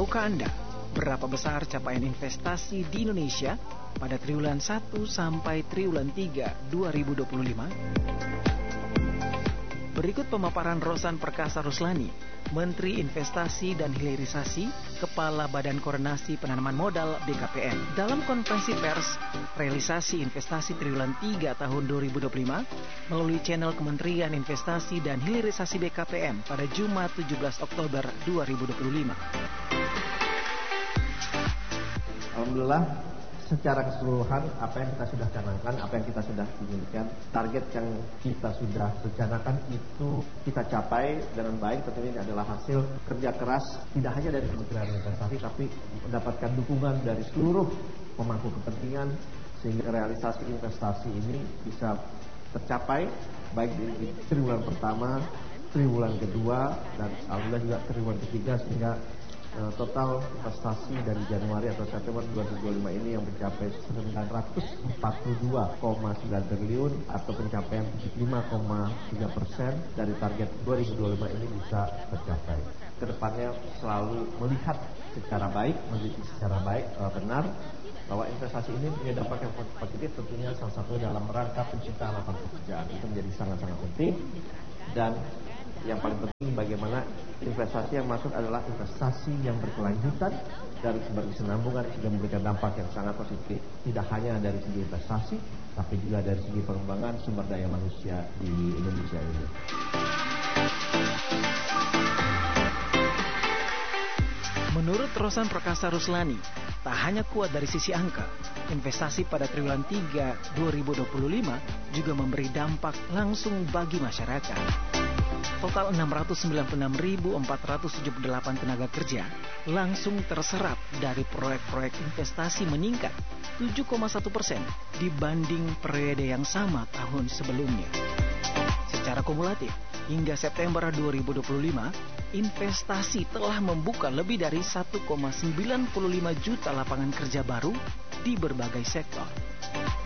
Tahukah Anda berapa besar capaian investasi di Indonesia pada triwulan 1 sampai triwulan 3 2025? Berikut pemaparan Rosan Perkasa Ruslani, Menteri Investasi dan Hilirisasi, Kepala Badan Koordinasi Penanaman Modal BKPM. Dalam konferensi pers, realisasi investasi triwulan 3 tahun 2025 melalui channel Kementerian Investasi dan Hilirisasi BKPM pada Jumat 17 Oktober 2025. Alhamdulillah, secara keseluruhan apa yang kita sudah canangkan, apa yang kita sudah inginkan, target yang kita sudah rencanakan itu kita capai dengan baik. Tentunya ini adalah hasil kerja keras tidak hanya dari Kementerian Investasi, tapi mendapatkan dukungan dari seluruh pemangku kepentingan sehingga realisasi investasi ini bisa tercapai baik di triwulan pertama, triwulan kedua, dan alhamdulillah juga triwulan ketiga, sehingga total investasi dari Januari atau September 2025 ini yang mencapai 942,9 triliun atau pencapaian 75,3% dari target 2025 ini bisa tercapai. Kedepannya selalu melihat secara baik, meneliti secara baik, benar bahwa investasi ini punya dampak yang positif, tentunya salah satu dalam rangka penciptaan lapangan pekerjaan. Itu menjadi sangat-sangat penting, dan yang paling penting bagaimana investasi yang masuk adalah investasi yang berkelanjutan dan berkesinambungan sehingga memberikan dampak yang sangat positif, tidak hanya dari segi investasi tapi juga dari segi pengembangan sumber daya manusia di Indonesia ini. Menurut Rosan Perkasa Ruslani, tak hanya kuat dari sisi angka, investasi pada triwulan 3 2025 juga memberi dampak langsung bagi masyarakat. Total 696.478 tenaga kerja langsung terserap dari proyek-proyek investasi meningkat 7,1% dibanding periode yang sama tahun sebelumnya. Secara kumulatif, hingga September 2025, investasi telah membuka lebih dari 1,95 juta lapangan kerja baru di berbagai sektor.